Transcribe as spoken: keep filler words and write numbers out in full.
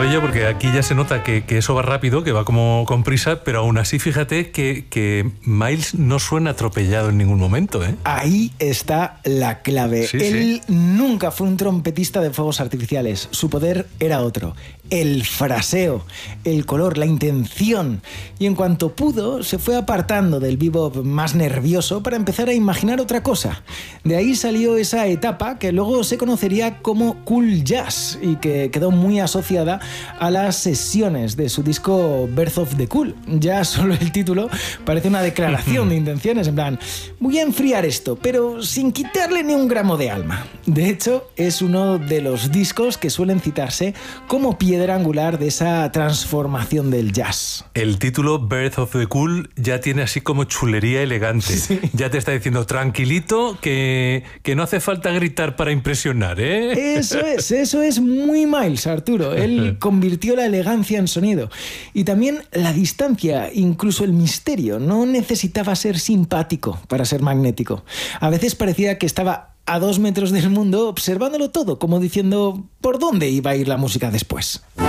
maravilla porque aquí ya se nota que, que eso va rápido, que va como con prisa, pero aún así fíjate que, que Miles no suena atropellado en ningún momento, ¿eh? Ahí está la clave. Sí, Él sí. nunca fue un trompetista de fuegos artificiales. Su poder era otro. El fraseo, el color, la intención. Y en cuanto pudo, se fue apartando del bebop más nervioso para empezar a imaginar otra cosa. De ahí salió esa etapa que luego se conocería como cool jazz y que quedó muy asociada a las sesiones de su disco Birth of the Cool. Ya solo el título parece una declaración de intenciones, en plan, voy a enfriar esto, pero sin quitarle ni un gramo de alma. De hecho, es uno de los discos que suelen citarse como piedra angular de esa transformación del jazz. El título Birth of the Cool ya tiene así como chulería elegante. Sí. Ya te está diciendo tranquilito que, que no hace falta gritar para impresionar, ¿eh? Eso es, eso es muy Miles, Arturo. Él convirtió la elegancia en sonido. Y también la distancia, incluso el misterio. No necesitaba ser simpático para ser magnético. A veces parecía que estaba a dos metros del mundo observándolo todo, como diciendo por dónde iba a ir la música después.